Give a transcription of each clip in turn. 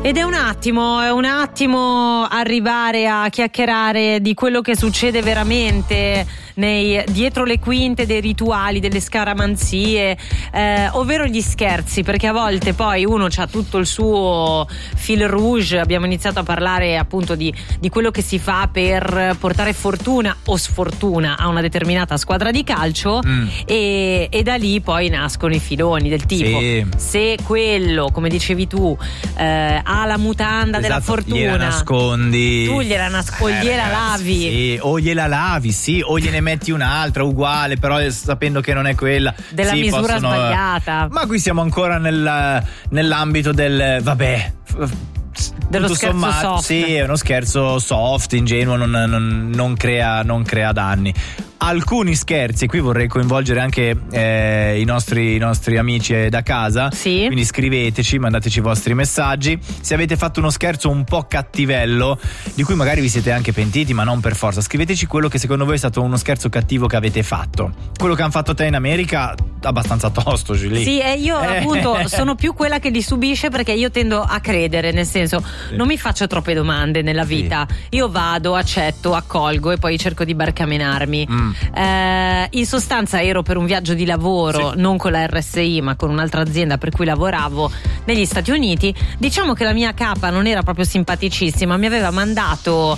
Ed è un attimo arrivare a chiacchierare di quello che succede veramente dietro le quinte dei rituali, delle scaramanzie, ovvero gli scherzi, perché a volte poi uno c'ha tutto il suo fil rouge. Abbiamo iniziato a parlare appunto di quello che si fa per portare fortuna o sfortuna a una determinata squadra di calcio, e da lì poi nascono i filoni del tipo: sì, se quello, come dicevi tu, ha la mutanda, esatto, della fortuna, gliela nascondi, tu gliela lavi, sì, o gliela lavi, sì, o gliene metti un'altra uguale però sapendo che non è quella della misura sbagliata. Ma qui siamo ancora nell'ambito del vabbè, dello scherzo soft. Sì, è uno scherzo soft, ingenuo, non crea danni. Alcuni scherzi, qui vorrei coinvolgere anche i nostri amici da casa, sì. Quindi scriveteci, mandateci i vostri messaggi se avete fatto uno scherzo un po' cattivello, di cui magari vi siete anche pentiti, ma non per forza. Scriveteci quello che secondo voi è stato uno scherzo cattivo che avete fatto. Quello che hanno fatto te in America, abbastanza tosto, Julie. Sì, e io appunto sono più quella che li subisce, perché io tendo a credere, nel senso, non mi faccio troppe domande nella vita, io vado, accetto, accolgo e poi cerco di barcamenarmi. In sostanza ero per un viaggio di lavoro, non con la RSI ma con un'altra azienda per cui lavoravo negli Stati Uniti. Diciamo che la mia capa non era proprio simpaticissima, mi aveva mandato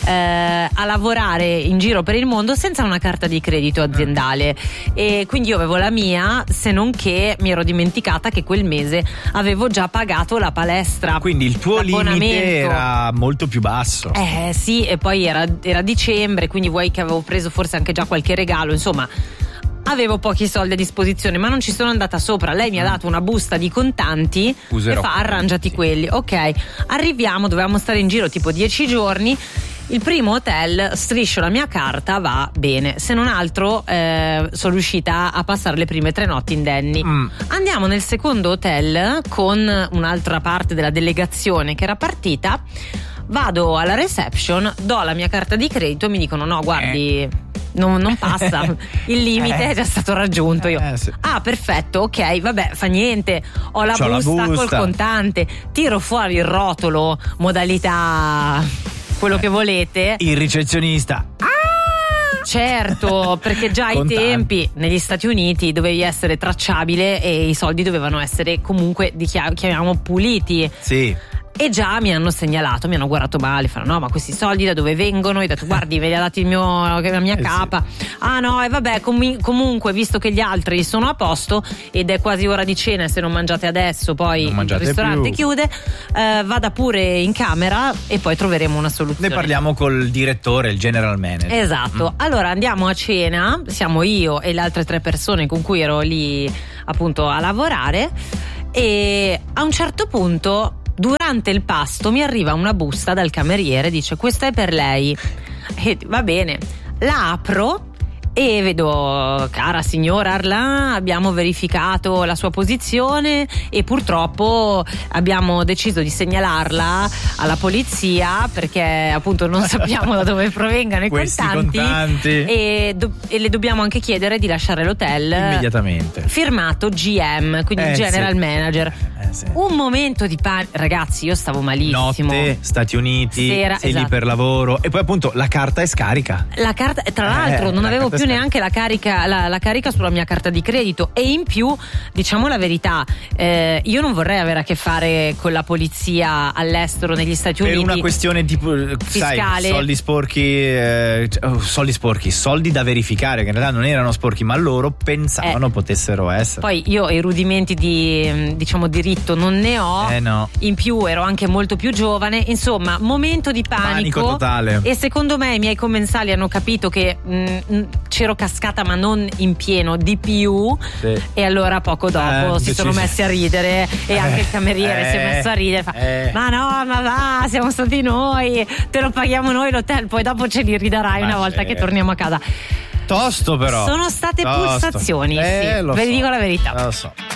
a lavorare in giro per il mondo senza una carta di credito aziendale, e quindi io avevo la mia, se non che mi ero dimenticata che quel mese avevo già pagato la palestra, quindi il tuo limite era molto più basso. Sì, e poi era dicembre, quindi vuoi che avevo preso forse anche già qualche regalo, insomma avevo pochi soldi a disposizione, ma non ci sono andata sopra. Lei mi ha dato una busta di contanti e fa: arrangiati quelli. Ok, arriviamo, dovevamo stare in giro tipo 10 giorni. Il primo hotel, striscio la mia carta, va bene, se non altro sono riuscita a passare le prime 3 notti indenni. Andiamo nel secondo hotel con un'altra parte della delegazione che era partita. Vado alla reception, do la mia carta di credito e mi dicono: no, guardi, non passa, il limite è già stato raggiunto. Io sì. Ah, perfetto, ok, vabbè, fa niente, ho la busta col contante, tiro fuori il rotolo, modalità quello che volete. Il ricevionista: certo, perché già ai tempi negli Stati Uniti dovevi essere tracciabile e i soldi dovevano essere comunque, chiamiamo, puliti. Sì. E già mi hanno segnalato, mi hanno guardato male, fanno: no, ma questi soldi da dove vengono? Io ho detto: guardi, ve li ha dati la mia capa. Sì. Ah no, e vabbè, comunque, visto che gli altri sono a posto ed è quasi ora di cena, se non mangiate adesso poi il ristorante chiude, vada pure in camera e poi troveremo una soluzione. Ne parliamo col direttore, il general manager. Esatto. Allora andiamo a cena, siamo io e le altre 3 persone con cui ero lì appunto a lavorare, e a un certo punto durante il pasto mi arriva una busta dal cameriere, dice: questa è per lei. E va bene, la apro e vedo: cara signora Arlan, abbiamo verificato la sua posizione e purtroppo abbiamo deciso di segnalarla alla polizia perché appunto non sappiamo da dove provengano i contanti. E le dobbiamo anche chiedere di lasciare l'hotel immediatamente. Firmato GM, quindi General Manager. Sì. Un momento di panico, ragazzi, io stavo malissimo. Notte, Stati Uniti, sei lì per lavoro, e poi appunto la carta è scarica. La carta, tra l'altro, non avevo più neanche la carica sulla mia carta di credito, e in più, diciamo la verità, io non vorrei avere a che fare con la polizia all'estero, negli Stati Uniti, per una questione tipo fiscale. Sai, soldi sporchi, soldi da verificare, che in realtà non erano sporchi, ma loro pensavano potessero essere. Poi io i rudimenti di, diciamo, diritto non ne ho, no. In più ero anche molto più giovane, insomma, momento di panico totale. E secondo me i miei commensali hanno capito che c'ero cascata, ma non in pieno, di più, sì. E allora poco dopo si sono messi a ridere, e anche il cameriere si è messo a ridere, ma no, ma va, siamo stati noi, te lo paghiamo noi l'hotel, poi dopo ce li ridarai una volta che torniamo a casa. Tosto però. Sono state pulsazioni, sì, ve dico la verità. Lo so.